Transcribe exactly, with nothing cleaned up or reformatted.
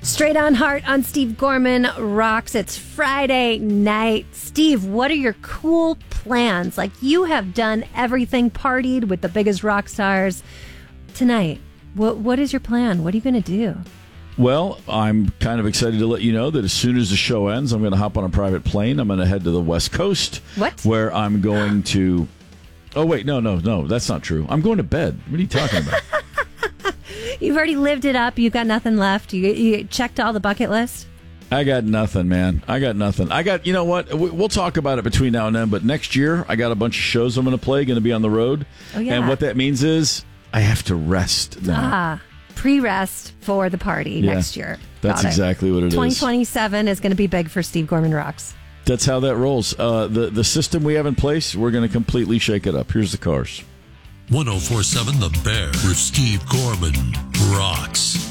Straight on Heart on Steve Gorman Rocks. It's Friday night. Steve, what are your cool plans? Like, you have done everything, partied with the biggest rock stars. Tonight, what what is your plan? What are you going to do? Well, I'm kind of excited to let you know that as soon as the show ends, I'm going to hop on a private plane. I'm going to head to the West Coast. What? Where I'm going to... Oh, wait, no, no, no, that's not true. I'm going to bed. What are you talking about? You've already lived it up. You've got nothing left. You, you checked all the bucket list? I got nothing, man. I got nothing. I got, you know what? We'll talk about it between now and then, but next year, I got a bunch of shows I'm going to play, going to be on the road. Oh, yeah. And what that means is I have to rest now. Ah, pre-rest for the party Yeah, next year. That's Got it. exactly what it twenty is. twenty seven is going to be big for Steve Gorman Rocks. That's how that rolls. Uh, the, the system we have in place, we're going to completely shake it up. Here's the cars. one oh four point seven The Bear with Steve Gorman Rocks.